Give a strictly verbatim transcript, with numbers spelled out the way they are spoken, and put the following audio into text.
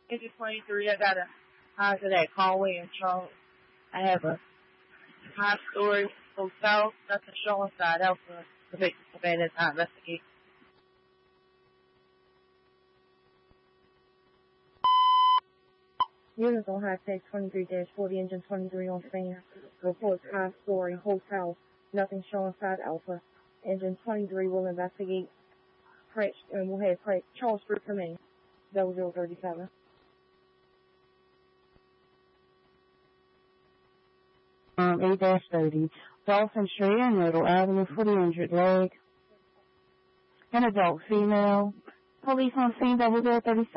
Engine twenty-three, I got a high to that Conway and Charles. I have a high-story hotel, nothing showing side Alpha. The victim abandoned, I investigate. Units on high text twenty-three dash forty, engine twenty-three on scene. Reports high-story hotel, nothing showing side Alpha. Engine twenty-three will investigate. Crash, and we'll have Crash, Charles Street come in. zero zero thirty-seven. Um, eight dash thirty. Dolphin Street and Middle Avenue for the injured leg. An adult female. Police on scene, zero zero thirty-seven.